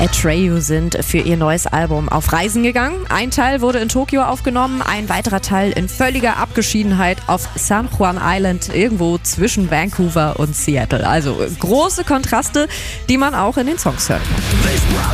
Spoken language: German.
Atreyu sind für ihr neues Album auf Reisen gegangen. Ein Teil wurde in Tokio aufgenommen, ein weiterer Teil in völliger Abgeschiedenheit auf San Juan Island, irgendwo zwischen Vancouver und Seattle. Also große Kontraste, die man auch in den Songs hört.